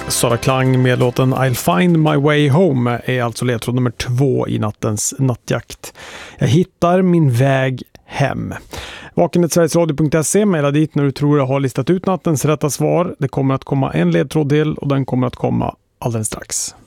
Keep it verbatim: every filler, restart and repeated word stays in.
Sara Klang med låten I'll find my way home är alltså ledtråd nummer två i nattens nattjakt. Jag hittar min väg hem. Vaken sverigesradio punkt se, mejla dit när du tror jag har listat ut nattens rätta svar. Det kommer att komma en ledtråd till och den kommer att komma alldeles strax.